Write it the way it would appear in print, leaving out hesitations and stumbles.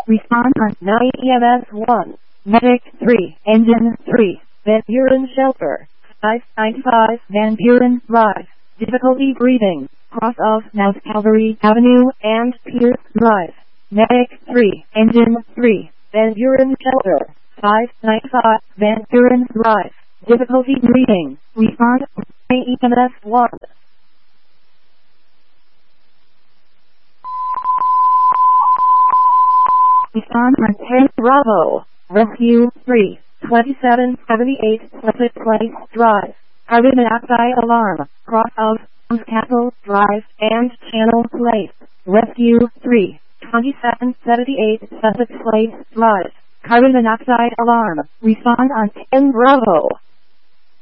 Respond on 9 EMS 1. Medic 3. Engine 3. Van Buren Shelter. 595 Van Buren Drive. Difficulty breathing. Cross of North Calvary Avenue and Pierce Drive. Medic 3. Engine 3. Van Buren Shelter. 595 Van Buren Drive. Difficulty breathing. Respond 9 EMS 1. Respond on 10 Bravo. Rescue 3. 2778 Pleasant Place Drive. Carbon monoxide alarm. Cross of Castle Drive and Channel Place. Rescue 3. 2778 Pleasant Place Drive. Carbon monoxide alarm. Respond on 10 Bravo.